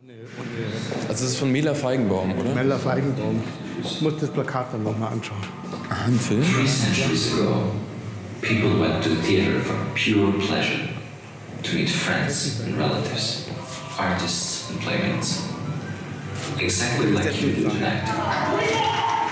Also es ist von Mela Feigenbaum, oder? Mela Feigenbaum. Ich muss das Plakat dann nochmal anschauen. Ah, ein Film? 3 centuries ago, people went to the theater for pure pleasure, to meet friends and relatives, artists and playmates. Exactly like you do tonight.